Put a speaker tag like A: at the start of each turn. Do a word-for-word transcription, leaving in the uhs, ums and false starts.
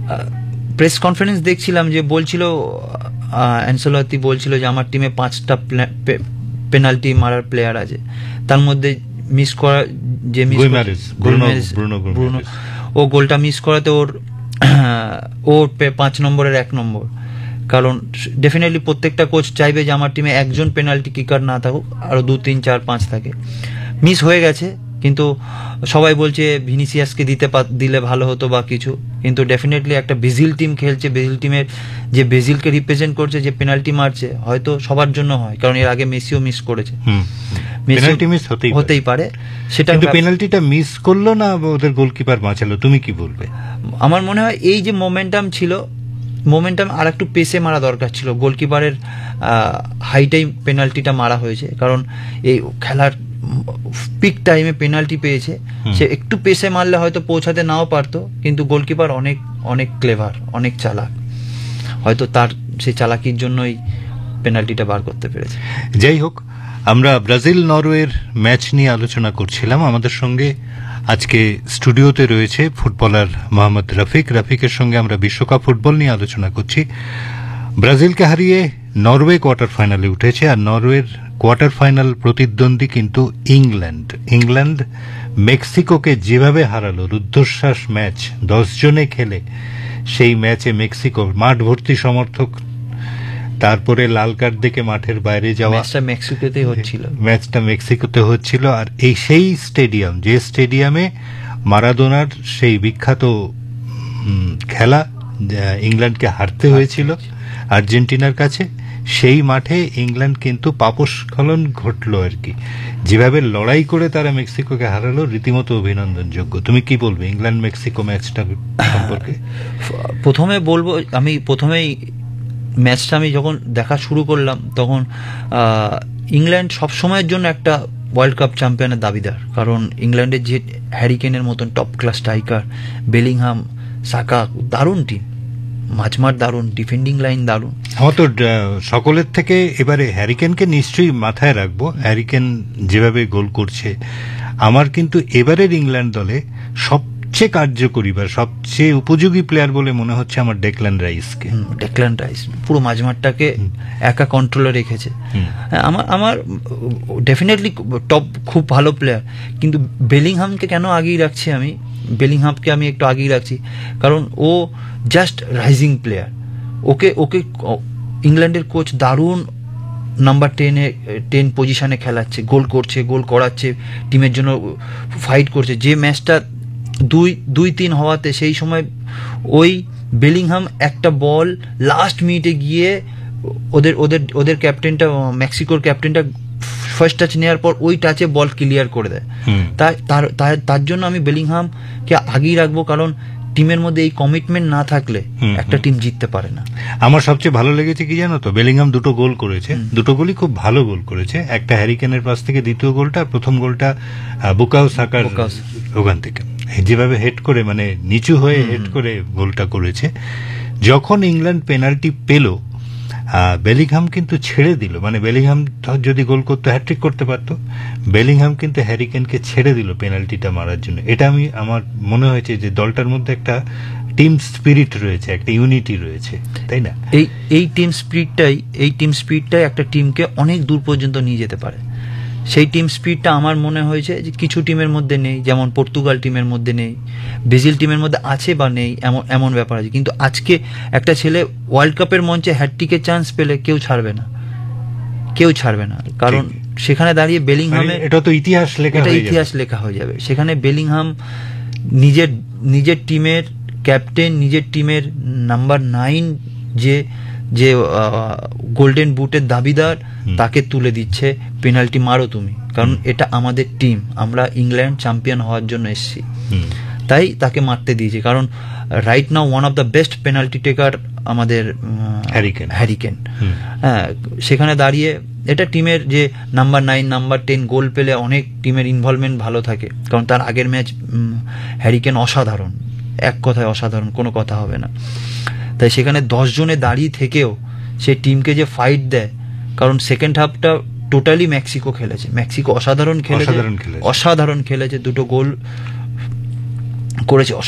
A: Press conference দেখছিলাম যে বলছিল অ্যানসেলোতি বলছিল যে আমার টিমে পাঁচটা পেনাল্টি মারার প্লেয়ার আছে, তার মধ্যে মিস করা যে মিস ব্রুনো, ও গোলটা মিস করাতে ওর ওর পাঁচ নম্বরের এক নম্বর। কারণ ডেফিনেটলি প্রত্যেকটা কোচ চাইবে যে আমার টিমে একজন পেনাল্টি কিকার না থাকুক, আরো দু তিন চার পাঁচ থাকে। মিস হয়ে গেছে, কিন্তু সবাই বলছে ভিনিসিয়াসকে দিতে দিলে ভালো হতো বা কিছু, কিন্তু ডেফিনেটলি একটা ব্রাজিল টিম খেলছে, ব্রাজিল টিমের যে ব্রাজিলকে রিপ্রেজেন্ট করছে, যে পেনাল্টি মারছে, হয়তো সবার জন্য হয়, কারণ এর আগে মেসিও মিস করেছে,
B: পেনাল্টি মিস হতেই
A: হতেই পারে। সেটা
B: কিন্তু পেনাল্টিটা মিস করলো না, ওদের গোলকিপার বাঁচালো, তুমি কি বলবে?
A: আমার মনে হয় এই যে মোমেন্টাম ছিল, মোমেন্টাম আর একটু পেসে মারা দরকার ছিল। গোলকিপারের হাইটাই পেনাল্টিটা মারা হয়েছে, কারণ এই খেলার পিক টাইমে পেনাল্টি পেয়েছে, সে একটু পেসে মারলে হয়তো পৌঁছাতে নাও পারতো, কিন্তু গোলকিপার অনেক অনেক ক্লেভার, অনেক চালাক, হয়তো তার সেই চালাকির জন্যই পেনাল্টিটা বার করতে পেরেছে।
B: যাই হোক, আমরা ব্রাজিল নরওয়ের ম্যাচ নিয়ে আলোচনা করছিলাম। আমাদের সঙ্গে আজকে স্টুডিওতে রয়েছে ফুটবলার মোহাম্মদ রফিক। রফিকের সঙ্গে আমরা বিশ্বকাপ ফুটবল নিয়ে আলোচনা করছি। ব্রাজিলকে হারিয়ে নরওয়ে কোয়ার্টার ফাইনালে উঠেছে, আর নরওয়ের কোয়ার্টার ফাইনাল প্রতিদ্বন্দ্বী কিন্তু ইংল্যান্ড। ইংল্যান্ড মেক্সিকোকে যেভাবে হারালো, রুদ্ধশ্বাস ম্যাচ, দশ জনে খেলে সেই ম্যাচে মেক্সিকো মাঠ ভর্তি সমর্থক, তারপরে লাল কার্ড দেখে মাঠের বাইরে যাওয়া,
A: ম্যাচটা মেক্সিকোতেই হচ্ছিল
B: ম্যাচটা মেক্সিকোতে হচ্ছিল আর এই সেই স্টেডিয়াম, যে স্টেডিয়ামে মারাদোনার সেই বিখ্যাত খেলা ইংল্যান্ডকে হারতে হয়েছিল আর্জেন্টিনার কাছে, সেই মাঠে ইংল্যান্ড কিন্তু পাপস্খলন ঘটলো আর কি। যেভাবে লড়াই করে তারা মেক্সিকোকে হারালো, রীতিমতো অভিনন্দনযোগ্য। তুমি কি বলবে ইংল্যান্ড মেক্সিকো ম্যাচটা সম্পর্কে?
A: প্রথমে বলবো, আমি প্রথমেই ম্যাচটা আমি যখন দেখা শুরু করলাম, তখন ইংল্যান্ড সবসময়ের জন্য একটা ওয়ার্ল্ড কাপ চ্যাম্পিয়নের দাবিদার, কারণ ইংল্যান্ডের যে হ্যারিকেনের মতন টপ ক্লাস স্ট্রাইকার, বেলিংহাম, সাকা, দারুণ টিম, মাঝমাঠ দারুণ, ডিফেন্ডিং লাইন দারুণ।
B: আমার তো সকলের থেকে এবারে হ্যারিকেনকে নিশ্চয়ই মাথায় রাখবো। হ্যারিকেন যেভাবে গোল করছে, আমার কিন্তু এবারের ইংল্যান্ড দলে সবচেয়ে কার্যকরী বা সবচেয়ে উপযোগী প্লেয়ার বলে মনে হচ্ছে আমার ডেকল্যান রাইসকে।
A: ডেকল্যান রাইস পুরো মাঝমাঠটাকে একা কন্ট্রোলে রেখেছে। আমার আমার ডেফিনেটলি টপ, খুব ভালো প্লেয়ার, কিন্তু বেলিংহামকে কেন আগেই রাখছি আমি, বেলিংহামকে আমি একটু আগেই রাখছি কারণ ও জাস্ট রাইজিং প্লেয়ার। ওকে ওকে ইংল্যান্ডের কোচ দারুণ নাম্বার টেনে টেন পজিশনে খেলাচ্ছে, গোল করছে, গোল করাচ্ছে, টিমের জন্য ফাইট করছে। যে ম্যাচটা দুই দুই তিন হওয়াতে সেই সময় ওই বেলিংহাম একটা বল লাস্ট মিনিটে গিয়ে ওদের ওদের ওদের ক্যাপ্টেনটা, মেক্সিকোর ক্যাপ্টেনটা ফার্স্ট টাচ নেওয়ার পর ওই টাচে বল ক্লিয়ার করে দেয়। তার তার জন্য আমি বেলিংহামকে আগেই রাখবো, কারণ টিমের মধ্যে এই কমিটমেন্ট না থাকলে একটা টিম জিততে পারে না।
B: আমার সবচেয়ে ভালো লেগেছে কি জানো তো, বেলিংহাম দুটো গোল করেছে, দুটো গোলই খুব ভালো গোল করেছে। একটা হ্যারিকেনের পাশ থেকে দ্বিতীয় গোলটা, প্রথম গোলটা বুকাও সাকার ওখান থেকে যেভাবে হেড করে, মানে নিচু হয়ে হেড করে গোলটা করেছে। যখন ইংল্যান্ড পেনাল্টি পেল, বেলিংহাম কিন্তু ছেড়ে দিল, মানে বেলিংহাম যদি গোল করতো হ্যাট্রিক করতে পারতো, বেলিংহাম কিন্তু হ্যারিকেনকে ছেড়ে দিল পেনাল্টিটা মারার জন্য। এটা আমি আমার মনে হয়েছে যে দলটার মধ্যে একটা টিম স্পিরিট রয়েছে, একটা ইউনিটি রয়েছে, তাই না?
A: এই এই টিম স্পিরিটটাই এই টিম স্পিরিটটাই একটা টিমকে অনেক দূর পর্যন্ত নিয়ে যেতে পারে। সেই টিম স্পিরিটটা আমার মনে হয়েছে যে কিছু টিমের মধ্যে নেই, যেমন পর্তুগাল টিমের মধ্যে নেই, ব্রাজিল টিমের মধ্যে আছে বা নেই, এমন এমন ব্যাপার আছে। কিন্তু আজকে একটা ছেলে ওয়ার্ল্ড কাপের মঞ্চে হ্যাটট্রিকের চান্স পেলে কেউ ছাড়বে না, কেউ ছাড়বে না, কারণ সেখানে দাঁড়িয়ে বেলিংহামে
B: এটা তো ইতিহাস লেখা,
A: এটা ইতিহাস লেখা হয়ে যাবে। সেখানে বেলিংহাম নিজের নিজের টিমের ক্যাপ্টেন, নিজের টিমের নাম্বার নাইন, যে যে গোল্ডেন বুটের দাবিদার, তাকে তুলে দিচ্ছে পেনাল্টি মারো তুমি, কারণ এটা আমাদের টিম, আমরা ইংল্যান্ড চ্যাম্পিয়ন হওয়ার জন্য এসেছি, তাই তাকে মারতে দিয়েছে। কারণ right now one of the best penalty টেকার আমাদের
B: হ্যারিকেন
A: হ্যারিকেন হ্যাঁ, সেখানে দাঁড়িয়ে এটা টিমের যে নাম্বার নাইন, নাম্বার টেন গোল পেলে অনেক টিমের ইনভলভমেন্ট ভালো থাকে, কারণ তার আগের ম্যাচ হ্যারিকেন অসাধারণ, এক কথায় অসাধারণ, কোনো কথা হবে না। তাই সেখানে দশ জনে দাঁড়িয়ে থেকেও সে টিমকে যে ফাইট দেয়, কারণ সেকেন্ড হাফটা টোটালি মেক্সিকো খেলেছে, মেক্সিকো অসাধারণ খেলেছে, অসাধারণ খেলেছে, দুটো গোল করেছে।